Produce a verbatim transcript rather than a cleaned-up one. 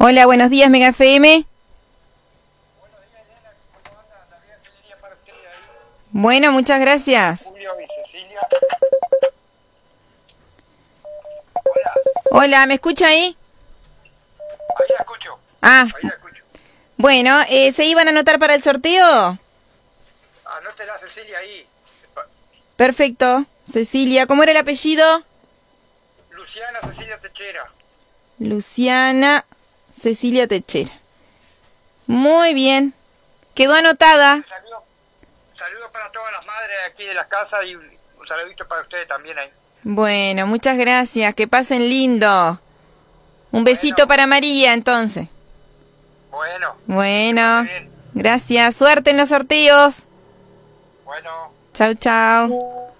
Hola, buenos días, Mega F M. Buenos días, Elena. ¿Cómo anda? La vida feliz para usted ahí. Bueno, muchas gracias. Julio y Cecilia. Hola, Hola, ¿me escucha ahí? ahí la escucho. Ah, Ahí la escucho. bueno, eh, ¿se iban a anotar para el sorteo? Anótela, Cecilia, ahí. Pa- Perfecto. Cecilia, ¿cómo era el apellido? Luciana Cecilia Techera. Luciana Cecilia Techera. Muy bien. Quedó anotada. Saludos saludo para todas las madres de aquí de la casa y un un saludito para ustedes también ahí. Bueno, muchas gracias. Que pasen lindo. Un besito Bueno. para María, entonces. Bueno. Bueno, Que pase bien. gracias. Suerte en los sorteos. Bueno. Chau, chau.